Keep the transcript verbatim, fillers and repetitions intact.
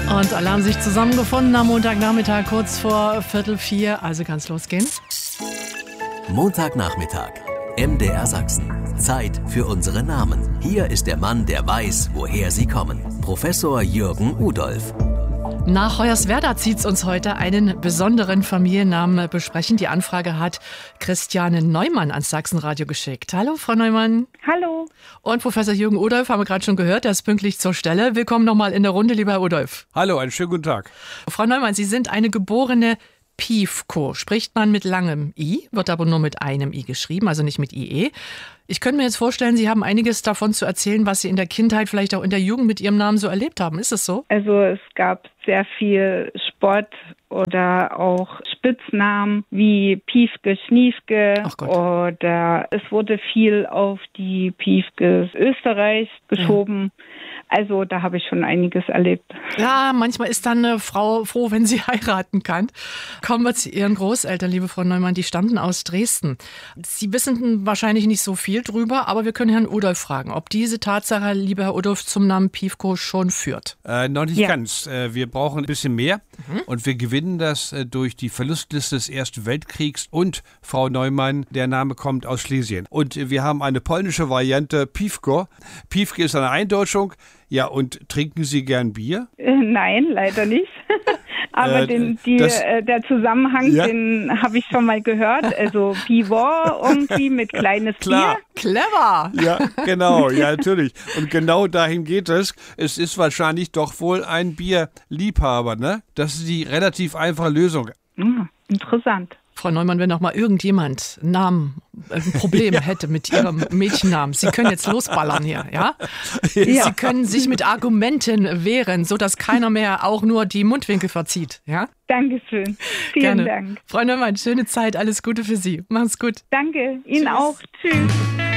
Und alle haben sich zusammengefunden am Montagnachmittag kurz vor Viertel vier. Also kann es losgehen. Montagnachmittag, M D R Sachsen. Zeit für unsere Namen. Hier ist der Mann, der weiß, woher sie kommen. Professor Jürgen Udolph. Nach Hoyerswerda zieht es uns heute einen besonderen Familiennamen besprechen. Die Anfrage hat Christiane Neumann ans Sachsenradio geschickt. Hallo, Frau Neumann. Hallo. Und Professor Jürgen Udolph haben wir gerade schon gehört, der ist pünktlich zur Stelle. Willkommen nochmal in der Runde, lieber Herr Udolph. Hallo, einen schönen guten Tag. Frau Neumann, Sie sind eine geborene Piefko. Spricht man mit langem I, wird aber nur mit einem I geschrieben, also nicht mit I E. Ich könnte mir jetzt vorstellen, Sie haben einiges davon zu erzählen, was Sie in der Kindheit, vielleicht auch in der Jugend mit Ihrem Namen so erlebt haben. Ist es so? Also es gab sehr viel Spott oder auch Spitznamen wie Piefke, Schniefke. Ach Gott. Oder es wurde viel auf die Piefkes Österreich geschoben. Ja. Also da habe ich schon einiges erlebt. Ja, manchmal ist dann eine Frau froh, wenn sie heiraten kann. Kommen wir zu Ihren Großeltern, liebe Frau Neumann, die stammten aus Dresden. Sie wissen wahrscheinlich nicht so viel drüber, aber wir können Herrn Udolph fragen, ob diese Tatsache, lieber Herr Udolph, zum Namen Piefko schon führt. Äh, noch nicht ja. ganz. Äh, wir brauchen ein bisschen mehr Mhm. und wir gewinnen das äh, durch die Verlustliste des Ersten Weltkriegs und Frau Neumann, der Name kommt aus Schlesien. Und äh, wir haben eine polnische Variante, Piwko. Piwke ist eine Eindeutschung. Ja, und trinken Sie gern Bier? Äh, nein, leider nicht. Aber Äh, den, die, das- äh, der Zusammenhang, Ja. den habe ich schon mal gehört. Also Pivot irgendwie mit kleines Klar. Clever! Ja, genau, ja, natürlich. Und genau dahin geht es. Es ist wahrscheinlich doch wohl ein Bierliebhaber, ne? Das ist die relativ einfache Lösung. Bier. Hm, interessant. Frau Neumann, wenn noch mal irgendjemand einen Namen, ein Problem hätte mit Ihrem Mädchennamen, Sie können jetzt losballern hier, ja? Ja. Sie können sich mit Argumenten wehren, sodass keiner mehr auch nur die Mundwinkel verzieht, ja? Dankeschön. Vielen Gerne. Dank. Frau Neumann, schöne Zeit, alles Gute für Sie. Machen's gut. Danke. Ihnen auch. Tschüss.